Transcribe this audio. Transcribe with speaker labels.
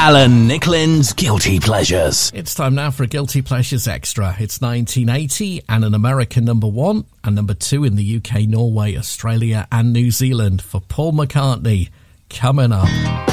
Speaker 1: Alan Nicklin's Guilty Pleasures.
Speaker 2: It's time now for a Guilty Pleasures Extra. It's 1980 and an American number 1 and number 2 in the UK, Norway, Australia and New Zealand for Paul McCartney. Coming up.